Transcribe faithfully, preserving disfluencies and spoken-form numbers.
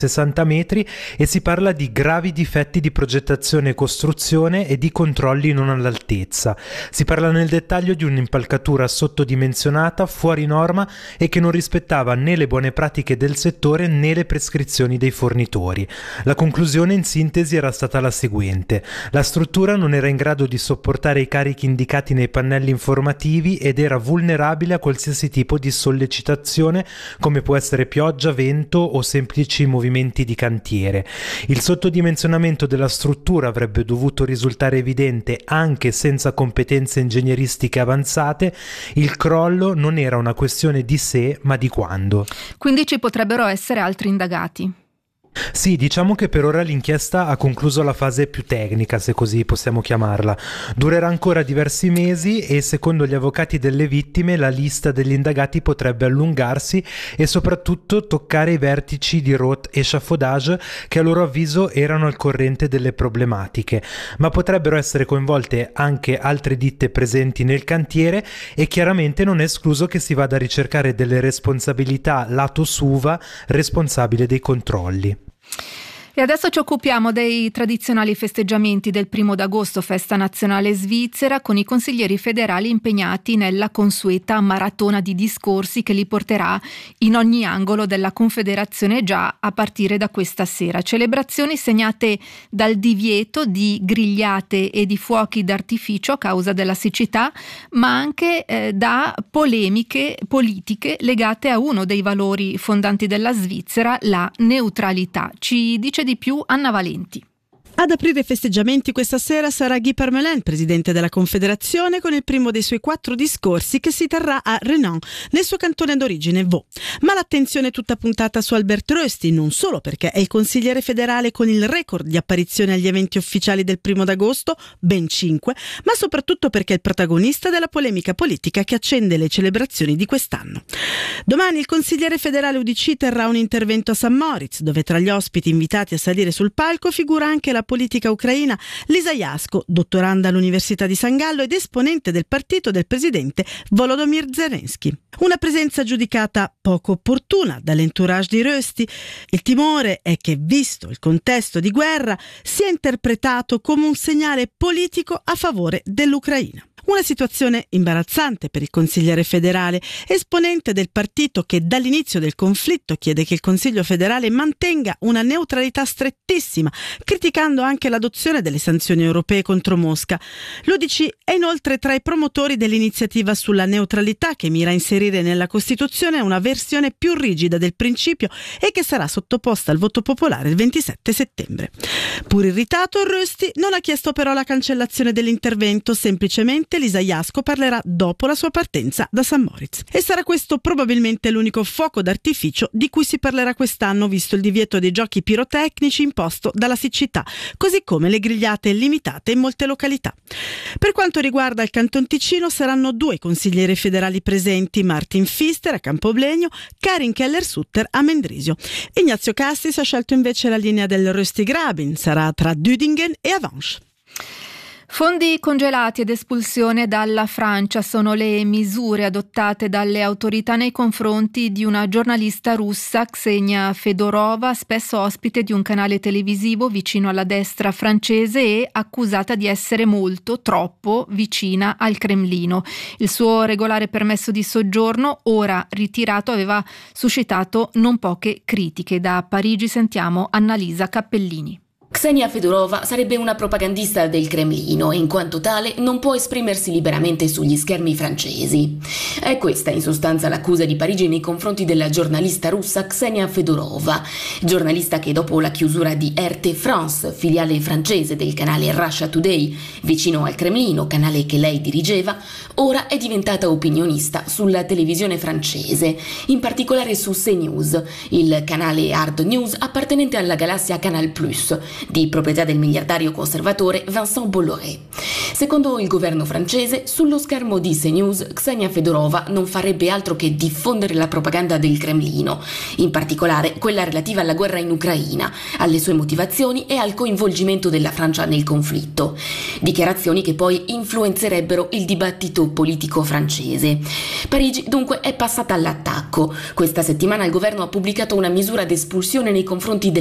sessanta metri e si parla di gravi difetti di progettazione e costruzione e di controlli non all'altezza. Si parla nel dettaglio di un'impalcatura sottodimensionata, fuori norma e che non rispettava né le buone pratiche del settore né le prescrizioni dei fornitori. La conclusione in sintesi era stata la seguente: la struttura non era in grado di sopportare i carichi indicati nei pannelli informativi ed era vulnerabile a qualsiasi tipo di sollecitazione, come può essere pioggia, vento o semplici movimenti di cantiere. Il sottodimensionamento della struttura avrebbe dovuto risultare evidente anche senza competenze ingegneristiche avanzate. Il crollo non era una questione di se, ma di quando. Quindi ci potrebbero essere altri indagati. Sì, diciamo che per ora l'inchiesta ha concluso la fase più tecnica, se così possiamo chiamarla. Durerà ancora diversi mesi e secondo gli avvocati delle vittime la lista degli indagati potrebbe allungarsi e soprattutto toccare i vertici di Roth Échafaudage, che a loro avviso erano al corrente delle problematiche, ma potrebbero essere coinvolte anche altre ditte presenti nel cantiere e chiaramente non è escluso che si vada a ricercare delle responsabilità lato Suva, responsabile dei controlli. E adesso ci occupiamo dei tradizionali festeggiamenti del primo d'agosto, festa nazionale svizzera, con i consiglieri federali impegnati nella consueta maratona di discorsi che li porterà in ogni angolo della Confederazione già a partire da questa sera. Celebrazioni segnate dal divieto di grigliate e di fuochi d'artificio a causa della siccità, ma anche eh, da polemiche politiche legate a uno dei valori fondanti della Svizzera, la neutralità. Ci dice di più Anna Valenti. Ad aprire i festeggiamenti questa sera sarà Guy Parmelin, presidente della Confederazione, con il primo dei suoi quattro discorsi che si terrà a Renan, nel suo cantone d'origine Vaud. Ma l'attenzione è tutta puntata su Albert Rösti, non solo perché è il consigliere federale con il record di apparizioni agli eventi ufficiali del primo d'agosto, ben cinque, ma soprattutto perché è il protagonista della polemica politica che accende le celebrazioni di quest'anno. Domani il consigliere federale U D C terrà un intervento a St. Moritz, dove tra gli ospiti invitati a salire sul palco figura anche la politica ucraina Lisa Jasko, dottoranda all'Università di San Gallo ed esponente del partito del presidente Volodymyr Zelensky. Una presenza giudicata poco opportuna dall'entourage di Rösti. Il timore è che, visto il contesto di guerra, sia interpretato come un segnale politico a favore dell'Ucraina. Una situazione imbarazzante per il consigliere federale, esponente del partito che dall'inizio del conflitto chiede che il Consiglio federale mantenga una neutralità strettissima, criticando anche l'adozione delle sanzioni europee contro Mosca. L'U D C è inoltre tra i promotori dell'iniziativa sulla neutralità che mira a inserire nella Costituzione una versione più rigida del principio e che sarà sottoposta al voto popolare il ventisette settembre. Pur irritato, Rösti non ha chiesto però la cancellazione dell'intervento, semplicemente Lisa Jasko parlerà dopo la sua partenza da St. Moritz. E sarà questo probabilmente l'unico fuoco d'artificio di cui si parlerà quest'anno, visto il divieto dei giochi pirotecnici imposto dalla siccità, così come le grigliate limitate in molte località. Per quanto riguarda il Canton Ticino, saranno due consiglieri federali presenti, Martin Pfister a Campoblegno, Karin Keller-Sutter a Mendrisio. Ignazio Cassis ha scelto invece la linea del Rösti-Grabin, sarà tra Düdingen e Avanches. Fondi congelati ed espulsione dalla Francia sono le misure adottate dalle autorità nei confronti di una giornalista russa, Ksenia Fedorova, spesso ospite di un canale televisivo vicino alla destra francese e accusata di essere molto, troppo vicina al Cremlino. Il suo regolare permesso di soggiorno, ora ritirato, aveva suscitato non poche critiche. Da Parigi sentiamo Annalisa Cappellini. Ksenia Fedorova sarebbe una propagandista del Cremlino e in quanto tale non può esprimersi liberamente sugli schermi francesi. È questa in sostanza l'accusa di Parigi nei confronti della giornalista russa Ksenia Fedorova, giornalista che dopo la chiusura di R T France, filiale francese del canale Russia Today, vicino al Cremlino, canale che lei dirigeva, ora è diventata opinionista sulla televisione francese, in particolare su CNews, il canale hard news appartenente alla galassia Canal Plus, di proprietà del miliardario conservatore Vincent Bolloré. Secondo il governo francese, sullo schermo di CNews, Ksenia Fedorova non farebbe altro che diffondere la propaganda del Cremlino, in particolare quella relativa alla guerra in Ucraina, alle sue motivazioni e al coinvolgimento della Francia nel conflitto. Dichiarazioni che poi influenzerebbero il dibattito politico francese. Parigi dunque è passata all'attacco. Questa settimana il governo ha pubblicato una misura d'espulsione nei confronti del